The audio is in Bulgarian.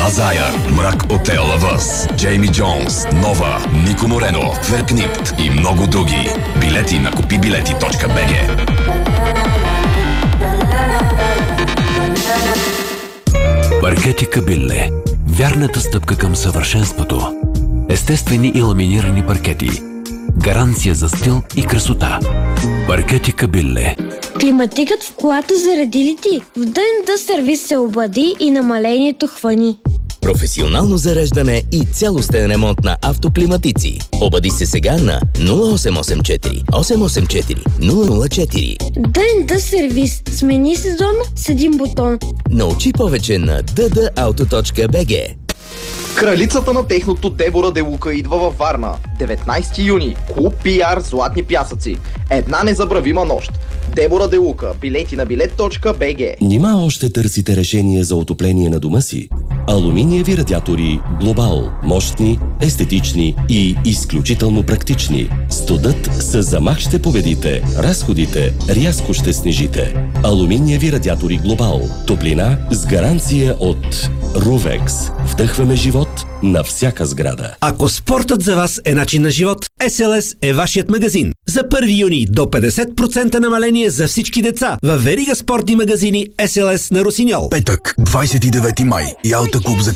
Базая, Мрак от Ел Авъс, Джейми Джонс, Нова, Нико Морено, Феркнипт и много други. Билети на купибилети.bg. Паркети Кабилле. Вярната стъпка към съвършенството. Естествени и ламинирани паркети. Гаранция за стил и красота. Паркети Кабилле. Климатикът в колата заради ли ти? В ДНД сервис се обади и намалението хвани. Професионално зареждане и цялостен ремонт на автоклиматици. Обади се сега на 0884 884 004. ДНД сервис. Смени сезон с един бутон. Научи повече на ddauto.bg. Кралицата на техното Дебора де Лука идва във Варна. 19 юни. Клуб PR Златни пясъци. Една незабравима нощ. Дебора де Лука. Билети на билет.bg. Нима още търсите решение за отопление на дома си? Алуминиеви радиатори Глобал. Мощни, естетични и изключително практични. Студът с замах ще победите. Разходите рязко ще снижите. Алуминиеви радиатори Глобал. Топлина с гаранция от Рувекс. Вдъхваме живот на всяка сграда. Ако спортът за вас е начин на живот, SLS е вашият магазин. За 1 юни до 50% намаление за всички деца във верига спортни магазини SLS на Росиньол. Петък, 29 май. Ялта клуб за